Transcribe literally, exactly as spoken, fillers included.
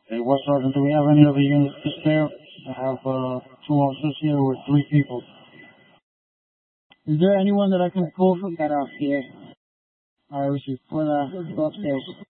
Hey, what sergeant? Do we have any other units to spare? I have uh, two officers here with three people. Is there anyone that I can call from that off here? I was just for the upstairs.